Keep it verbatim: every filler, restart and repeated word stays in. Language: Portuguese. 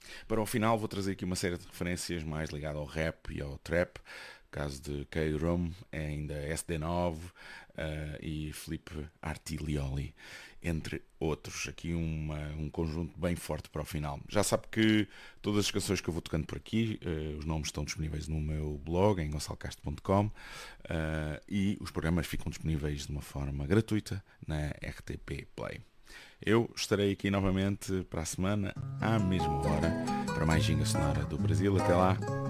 Para o final vou trazer aqui uma série de referências mais ligada ao rap e ao trap. Caso de K-Rum, é ainda S D nove uh, e Felipe Artiglioli, entre outros. Aqui uma, um conjunto bem forte para o final. Já sabe que todas as canções que eu vou tocando por aqui, uh, os nomes estão disponíveis no meu blog, em gonçalo castro ponto com, uh, e os programas ficam disponíveis de uma forma gratuita na R T P Play. Eu estarei aqui novamente para a semana, à mesma hora, para mais Ginga Sonora do Brasil. Até lá!